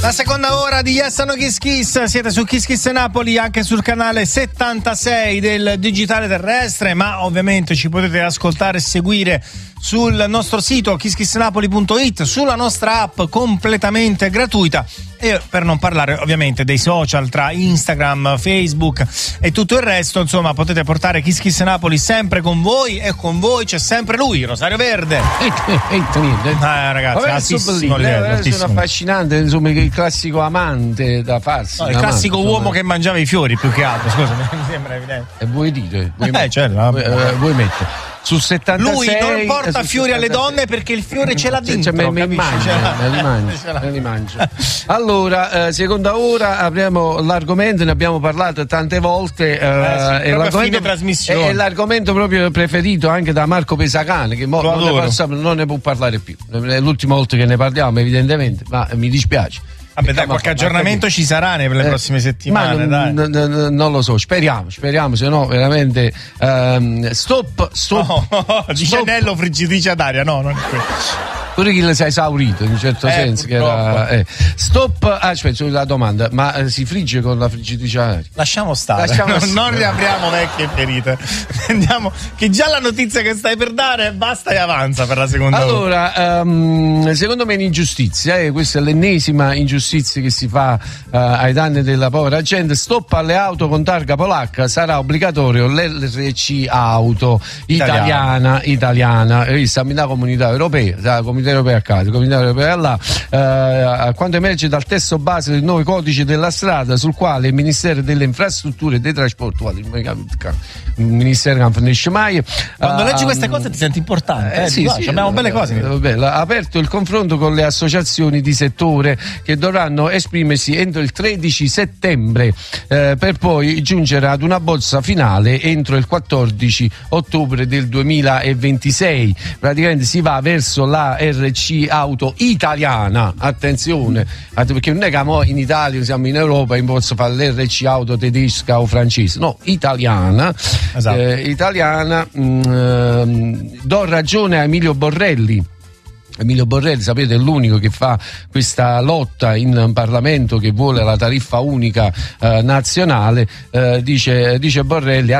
La seconda ora di Yes No Kiss Kiss, siete su Kiss Kiss Napoli, anche sul canale 76 del digitale terrestre, ma ovviamente ci potete ascoltare e seguire sul nostro sito kisskissnapoli.it, sulla nostra app completamente gratuita, e per non parlare ovviamente dei social tra Instagram, Facebook e tutto il resto. Insomma, potete portare Kiss Kiss Napoli sempre con voi, e con voi c'è sempre lui, Rosario Verde. Ragazzi, altissimo livello, sono affascinante, insomma, il classico amante da farsi. No, il classico uomo che mangiava i fiori, più che altro, scusa, mi sembra evidente. E vuoi dire? Vuoi mettere sul 76 lui non porta fiori alle donne perché il fiore ce l'ha dentro, me li mangio. Allora, seconda ora apriamo l'argomento, ne abbiamo parlato tante volte, è l'argomento proprio preferito anche da Marco Pesacane, che non ne può parlare più. È l'ultima volta che ne parliamo, evidentemente, ma mi dispiace. Vabbè, dai, qualche aggiornamento ci sarà per le prossime settimane, non lo so, speriamo, se no veramente stop. Dice friggitrice ad aria, no, non è quello. Pure che si è esaurito in un certo senso, che era, stop. Aspetta, sulla domanda, ma si frigge con la friggitrice ad aria? Lasciamo stare. Non riapriamo vecchie ferite. Andiamo, che già la notizia che stai per dare basta e avanza per la seconda ora. Secondo me è un'ingiustizia, questa è l'ennesima ingiustizia che si fa ai danni della povera gente. Stop alle auto con targa polacca, sarà obbligatorio l'RC auto italiana. Siamo in comunità europea, la comunità europea a casa, comunità europea là, a quanto emerge dal testo base del nuovo codice della strada, sul quale il Ministero delle Infrastrutture e dei Trasporti, il Ministero non finisce mai. Quando leggi queste cose ti senti importante, abbiamo belle cose. Ha aperto il confronto con le associazioni di settore, che dovranno esprimersi entro il 13 settembre per poi giungere ad una bozza finale entro il 14 ottobre del 2026. Praticamente si va verso la RC auto italiana, attenzione, perché non è che in Italia, siamo in Europa, in posso fare l'RC auto tedesca o francese, no, italiana. Esatto. Italiana. Do ragione a Emilio Borrelli, sapete, è l'unico che fa questa lotta in Parlamento, che vuole la tariffa unica nazionale. Dice Borrelli,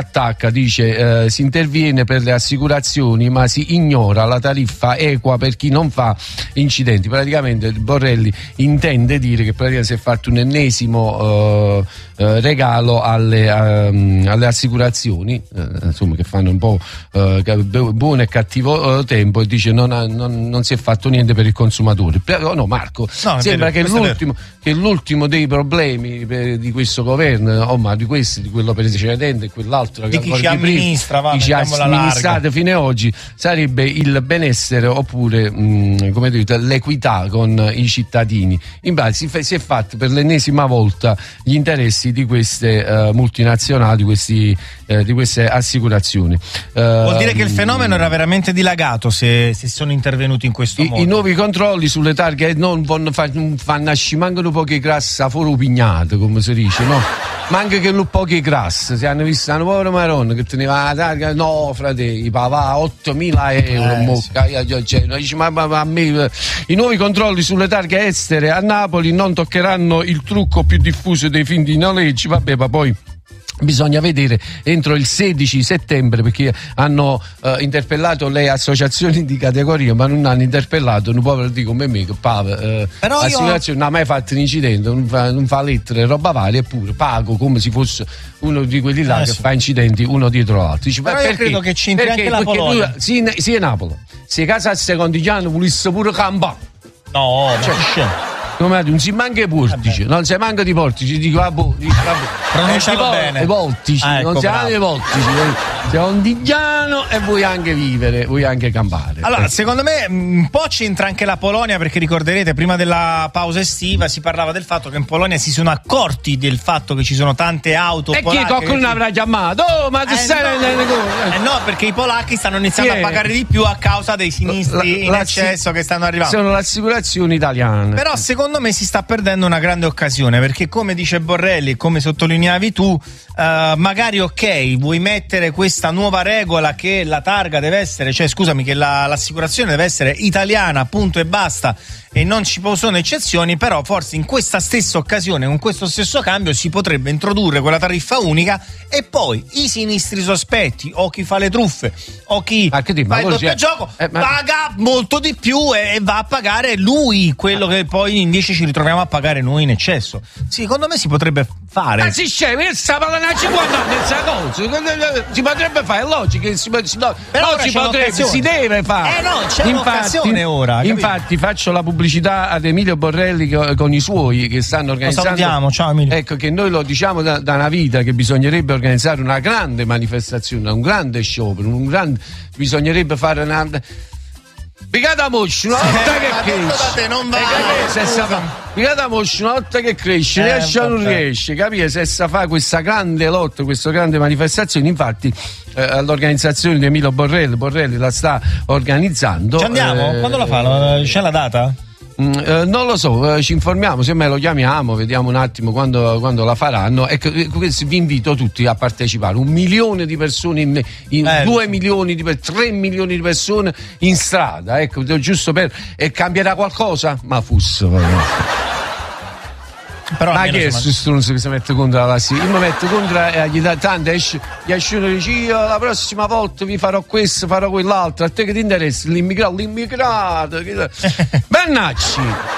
si interviene per le assicurazioni ma si ignora la tariffa equa per chi non fa incidenti. Praticamente Borrelli intende dire che praticamente si è fatto un ennesimo regalo alle assicurazioni, insomma, che fanno un po' buono e cattivo tempo, e dice non si è fatto niente per il consumatore. Però no, Marco, sembra che l'ultimo dei problemi di questo governo, ma di quello precedente e quell'altro di chi ci amministra, ci ha amministrato fino ad oggi, sarebbe il benessere, oppure come dite, l'equità con i cittadini. In base si è fatto per l'ennesima volta gli interessi di queste multinazionali, di queste assicurazioni. Vuol dire che il fenomeno era veramente dilagato se sono intervenuti in questo modo. I nuovi controlli sulle targhe non fanno nascere, mancano poche grasse a foro pignato, come si dice, no? Ma anche che non poche grasse, si hanno visto una povera maronna che teneva la targa, no, frate, pagava 8.000 euro, dice, ma a me i nuovi controlli sulle targhe estere a Napoli non toccheranno il trucco più diffuso dei finti noleggi, vabbè, ma poi bisogna vedere entro il 16 settembre, perché hanno interpellato le associazioni di categoria, ma non hanno interpellato un povero di come me che l'assicurazione non ha mai fatto un incidente, non fa lettere, roba varia, eppure pago come se fosse uno di quelli là che fa incidenti uno dietro l'altro. Dice, però io credo che c'entri anche la Polonia. Sì, è Napoli, se casa al secondigliano volesse pure campare, no, non si manca i portici, non si manca di portici, dico pronuncialo bene, i voltici, non si hanno i voltici, sei un digiano e vuoi anche vivere, vuoi anche campare. Allora, secondo me un po' c'entra anche la Polonia, perché ricorderete prima della pausa estiva si parlava del fatto che in Polonia si sono accorti del fatto che ci sono tante auto polacche. E chi qualcuno avrà chiamato? Oh, ma tu stai no, perché i polacchi stanno iniziando a pagare di più a causa dei sinistri in eccesso che stanno arrivando. Sono le assicurazioni italiane. Però secondo me si sta perdendo una grande occasione, perché come dice Borrelli, come sottolineavi tu, magari vuoi mettere questa nuova regola che la targa deve essere, che l'assicurazione deve essere italiana, punto e basta, e non ci sono eccezioni, però forse in questa stessa occasione, con questo stesso cambio, si potrebbe introdurre quella tariffa unica e poi i sinistri sospetti o chi fa le truffe o chi fa il doppio gioco paga molto di più e va a pagare lui quello che poi invece ci ritroviamo a pagare noi in eccesso. Secondo me si potrebbe fare. Ma si scemi, sta parlando a 50 anni cosa, si potrebbe fare, è logico che però si potrebbe, si deve fare. No, c'è un'occasione ora. Infatti faccio la pubblicità ad Emilio Borrelli con i suoi che stanno organizzando. Lo salutiamo, ciao Emilio. Ecco che noi lo diciamo da una vita che bisognerebbe organizzare una grande manifestazione, un grande sciopero, bisognerebbe fare una Picata moscia una volta che cresce, non va. Picata moscia una volta che cresce, riesce o non riesce, capire se sa fa questa grande lotta, questa grande manifestazione. Infatti l'organizzazione di Emilio Borrelli la sta organizzando. Ci andiamo? Quando la fa? C'è la data? Non lo so, ci informiamo, semmai lo chiamiamo, vediamo un attimo quando la faranno. Ecco, vi invito tutti a partecipare. 1 milione di persone, 2 milioni, 3 milioni di persone in strada, ecco, giusto e cambierà qualcosa? Ma fusso. Però ma che è questo stronzo che si mette contro la classifica? Io mi metto contro e gli dà tanto, gli esce uno e dice io la prossima volta vi farò questo, farò quell'altro, a te che ti interessa? L'immigrato Vannacci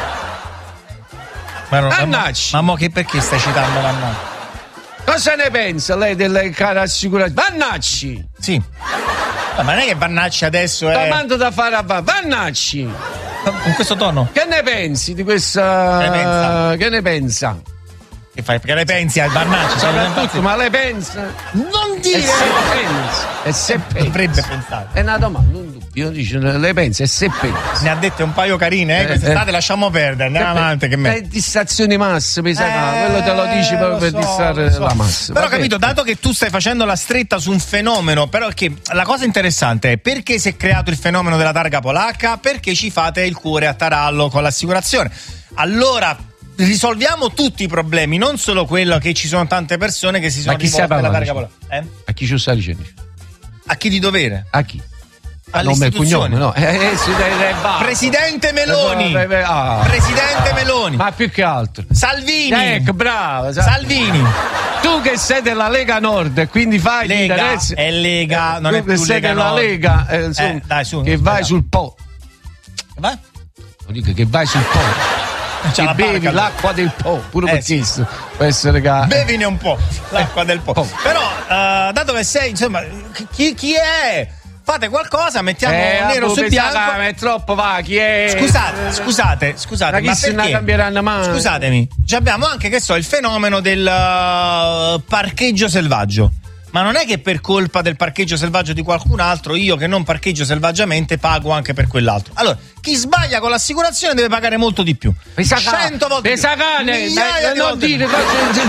ma mo che perché stai citando Vannacci? Cosa ne pensa lei delle care assicurazioni? Vannacci sì, ma non è che Vannacci adesso è domanda da fare a Vannacci con questo tono. Che ne pensi di questa? Che ne pensa? Che fai? Perché le pensi al Vannacci? Soprattutto, ma le pensa? Non dire! E se pensa? Dovrebbe pensare. È una domanda, un dubbio. Dice, le pensa e se pensa? Ne ha dette un paio carine, quest'estate lasciamo perdere, andiamo avanti. Che me. Distrazioni massime, quello te lo dici proprio per distrarre la massa. Però capito, dato che tu stai facendo la stretta su un fenomeno, però che la cosa interessante è perché si è creato il fenomeno della targa polacca, perché ci fate il cuore a tarallo con l'assicurazione. Allora risolviamo tutti i problemi, non solo quello che ci sono tante persone che si sono rivolte alla targa polacca. A chi ci sta dicendo? A chi di dovere? A chi? All'istituzione. No. Presidente Meloni. Presidente Meloni. Ma più che altro Salvini. Ecco, bravo. Salvini. Tu che sei della Lega Nord, quindi fai Lega, gli interessi. è Lega, non tu è più sei Lega della Nord. Lega, dai, su, che vai sul Po. Vai? Lo dico che vai sul Po. Che bevi l'acqua del Po, pure per questo può essere che bevine un po' l'acqua del Po. Però dato che sei, insomma, chi è? Fate qualcosa, mettiamo nero su bianco. È troppo va, chi è? Scusate, ma chi se ne cambieranno mai? Scusatemi, abbiamo anche il fenomeno del parcheggio selvaggio. Ma non è che per colpa del parcheggio selvaggio di qualcun altro, io che non parcheggio selvaggiamente pago anche per quell'altro. Allora, chi sbaglia con l'assicurazione deve pagare molto di più. 100 volte più. Non dire cose.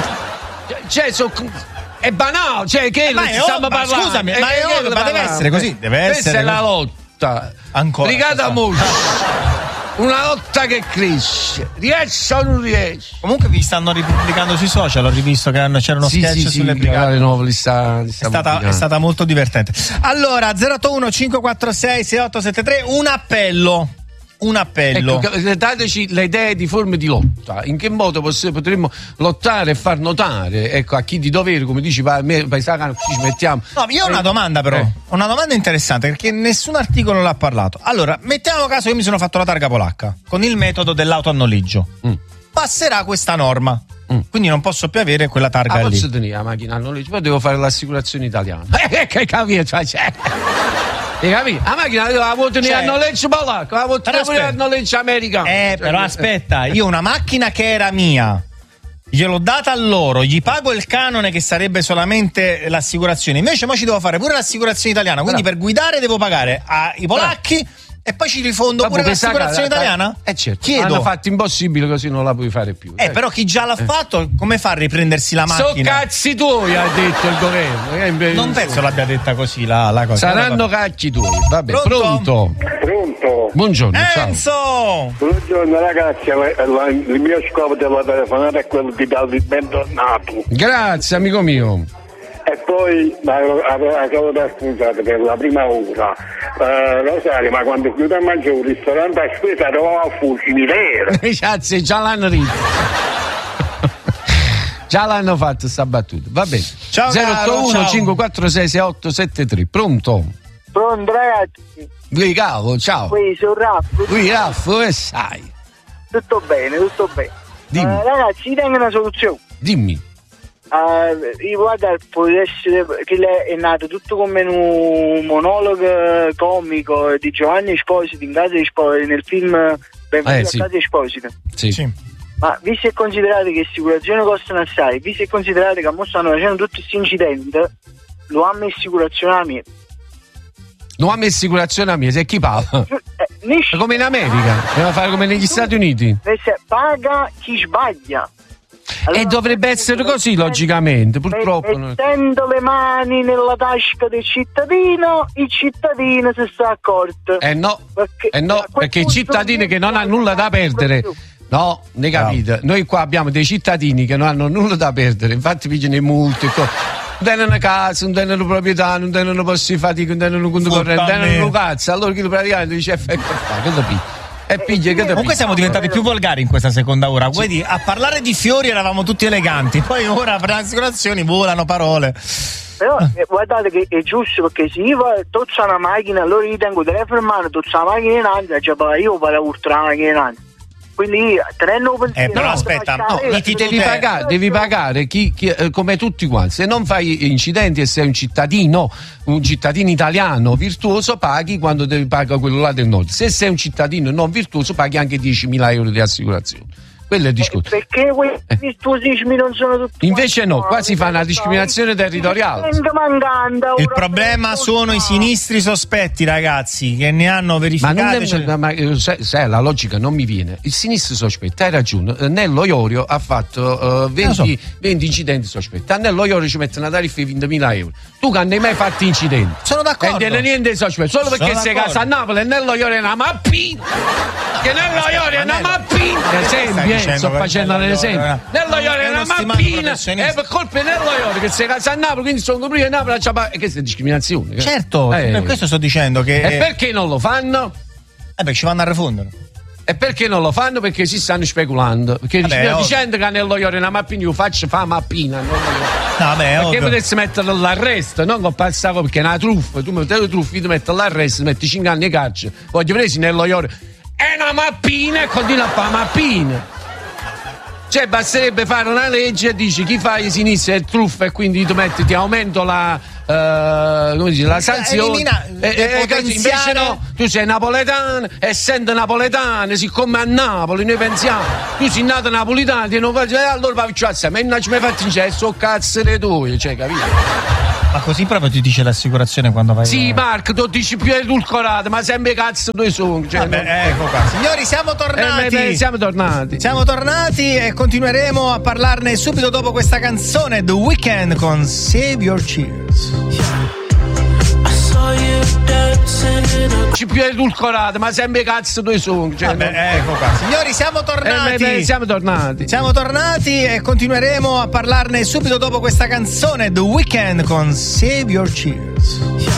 È banale, che stiamo parlando. Scusami, ma è ovvio, ma deve essere così. Questa è la lotta. Ancora. Brigata Moscia. Una lotta che cresce, riesce o non riesce? Comunque vi stanno ripubblicando sui social, ho rivisto che c'era uno sketch sulle brigate nuove, è stata molto divertente. Allora 081 546 6873 un appello. Ecco, dateci le idee di forme di lotta, in che modo potremmo lottare e far notare, ecco, a chi di dovere, come dici, ci mettiamo. No, io ho una domanda però, una domanda interessante, perché nessun articolo l'ha parlato. Allora, mettiamo caso che mi sono fatto la targa polacca con il metodo dell'auto a noleggio. Passerà questa norma. Quindi non posso più avere quella targa lì. Posso tenere la macchina a noleggio, poi devo fare l'assicurazione italiana. Che capito? La macchina la vuoi tenere a noleggio polacco, la vuoi tenere a noleggio americano. Però aspetta, io una macchina che era mia, gliel'ho data a loro, gli pago il canone che sarebbe solamente l'assicurazione, invece mo ci devo fare pure l'assicurazione italiana, quindi per guidare devo pagare ai polacchi e poi ci rifondo pure l'assicurazione italiana? Certo. Chiedo. Hanno fatto impossibile, così non la puoi fare più. Però chi già l'ha fatto, come fa a riprendersi la macchina? So cazzi tuoi, ha detto il governo. Non penso l'abbia detta così la cosa. Saranno cazzi tuoi. Vabbè, pronto? Buongiorno, Enzo! Ciao. Buongiorno ragazzi, il mio scopo della telefonata è quello di darvi bentornato. Grazie, amico mio. E E poi avevo da scusate per la prima ora. Rosario, ma quando chiude a mangiare un ristorante a spesa eravamo a cimitero. Grazie, già l'hanno ritto. Già l'hanno fatto sta battuta. Va bene. Ciao 081 546 6873. Pronto? Pronto ragazzi? Qui Cavo, ciao. Qui sono Raffo. Qui Raffo, come sai? Tutto bene, tutto bene. Dimmi. Ragazzi, io tengo una soluzione. Dimmi. Io guarda, può essere che lei è nato tutto come un monologo comico di Giovanni Esposito in Casa Esposito, nel film Benvenuto sì. a Casa Esposito. Sì. Ma visto e considerato che assicurazioni costano assai, visto e considerato che a mo stanno facendo tutti questi incidenti, lo ha messo assicurazione a mia. Non ha messo assicurazione a mia, se chi paga? Come in America, deve fare come negli Stati Uniti. Paga chi sbaglia. Allora, E dovrebbe essere così, logicamente, purtroppo. Mettendo le mani nella tasca del cittadino, il cittadino si sta accorto. No, perché i cittadini che non hanno nulla da perdere. No, ne capite? Noi qua abbiamo dei cittadini che non hanno nulla da perdere, infatti pigliano le multe. Non hanno una casa, non hanno una proprietà, non hanno posti di fatica, non hanno un conto corrente, non hanno un cazzo. Allora chi praticamente dice che fai? E piglia che Comunque siamo diventati più volgari in questa seconda ora. Quindi a parlare di fiori eravamo tutti eleganti, poi ora per le assicurazioni volano parole. Però guardate che è giusto, perché se io toccio una macchina, allora io tengo il telefono in mano, toccio la macchina in handia, cioè io vado a urtare la macchina in handia. Quindi tenendo un pensiero, però aspetta, devi pagare chi, come tutti quanti. Se non fai incidenti e sei un cittadino italiano virtuoso, paghi quando devi pagare quello là del nord. Se sei un cittadino non virtuoso, paghi anche 10.000 euro di assicurazione. Quello è il discorso. Perché quei virtuosismi non sono tutti invece no, qua si fa una discriminazione territoriale. Il problema sono i sinistri sospetti, ragazzi, che ne hanno verificate. Sai, la logica non mi viene. Il sinistro sospetto, hai ragione. Nello Iorio ha fatto 20 incidenti sospetti. A Nello Iorio ci mette una tariffa di 20.000 euro. Tu che non hai mai fatto incidenti. Sono d'accordo. E non niente di sospetto. Solo perché sei casa a Napoli e Nello Iorio è una mappina. Che Nello Iorio è una mappina. Esempio. Sto facendo l'esempio. Nello Iorio è una mappina e per colpa di Nello Iorio che sei casa a Napoli, quindi sono coprito a Napoli e questa è discriminazione. Certo, per questo sto dicendo che. E perché non lo fanno? Perché ci vanno a refondere. E perché non lo fanno? Perché si stanno speculando. Perché dicendo che Nello Iorio è una mappina, io faccio fa mappina. Perché potessi metterlo all'arresto, non con passare perché è una truffa. Tu metti le truffe, ti metti all'arresto, metti 5 anni di carcere. Voglio presi Nello Iorio. È una mappina e continua a fare mappina. Cioè basterebbe fare una legge e dici chi fa i sinistri è truffa e quindi ti aumento la sanzione. Invece no, tu sei napoletano, essendo napoletano, siccome a Napoli noi pensiamo tu sei nato napoletano e non fai allora faccio assieme e non ci mi fatti in gesto cazzo le tue, cioè capito? Ma così proprio ti dice l'assicurazione quando vai? Sì, Marco, tu dici più edulcorato, ma sempre cazzo due sono. Cioè, ecco qua. Signori, siamo tornati. Siamo tornati e continueremo a parlarne subito dopo questa canzone, The Weeknd con Save Your Tears. Ci più edulcorato, ma sempre cazzo due sono. Cioè, ecco qua. Signori, siamo tornati. Siamo tornati e continueremo a parlarne subito dopo questa canzone, The Weeknd con Save Your Tears.